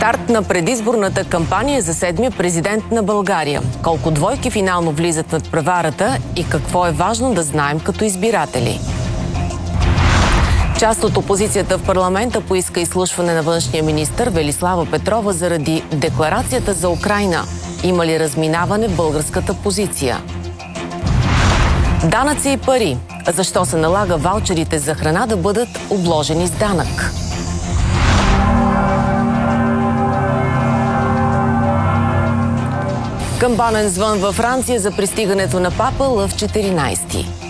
Старт на предизборната кампания за 7-я президент на България. Колко двойки финално влизат над преварата и какво е важно да знаем като избиратели. Част от опозицията в парламента поиска изслушване на външния министър Велислава Петрова заради декларацията за Украйна. Има ли разминаване в българската позиция? Данъци и пари. Защо се налага ваучерите за храна да бъдат обложени с данък? Камбанен звън във Франция за пристигането на папа Лъв 14.